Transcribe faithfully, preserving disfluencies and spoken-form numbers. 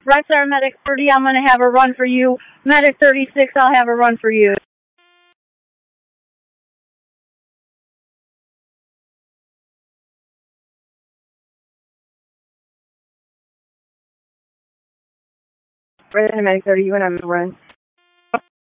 Right there, Medic thirty, I'm going to have a run for you. Medic thirty-six, I'll have a run for you. Right there, Medic thirty, you and I'm going to run.